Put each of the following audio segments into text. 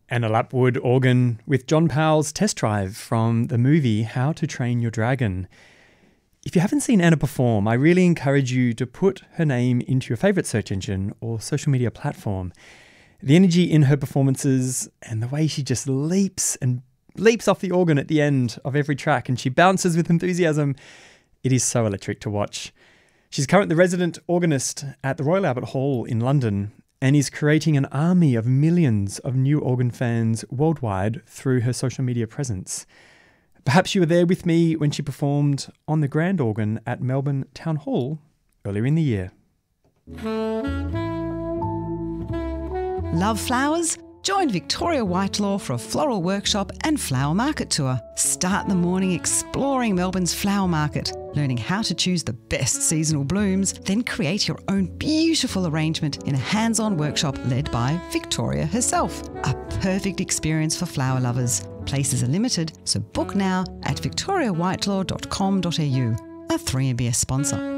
And a Lapwood organ with John Powell's test drive from the movie How to Train Your Dragon. If you haven't seen Anna perform, I really encourage you to put her name into your favourite search engine or social media platform. The energy in her performances and the way she just leaps off the organ at the end of every track, and she bounces with enthusiasm, it is so electric to watch. She's currently the resident organist at the Royal Albert Hall in London and is creating an army of millions of new organ fans worldwide through her social media presence. Perhaps you were there with me when she performed on the grand organ at Melbourne Town Hall earlier in the year. Love flowers? Join Victoria Whitelaw for a floral workshop and flower market tour. Start the morning exploring Melbourne's flower market, learning how to choose the best seasonal blooms, then create your own beautiful arrangement in a hands-on workshop led by Victoria herself. A perfect experience for flower lovers. Places are limited, so book now at victoriawhitelaw.com.au, a 3MBS sponsor.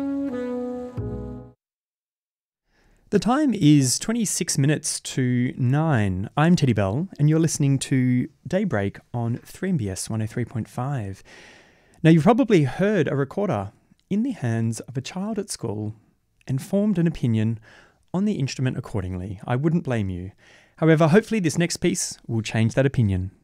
The time is 26 minutes to 9. I'm Teddy Bell, and you're listening to Daybreak on 3MBS 103.5. Now, you've probably heard a recorder in the hands of a child at school and formed an opinion on the instrument accordingly. I wouldn't blame you. However, hopefully this next piece will change that opinion.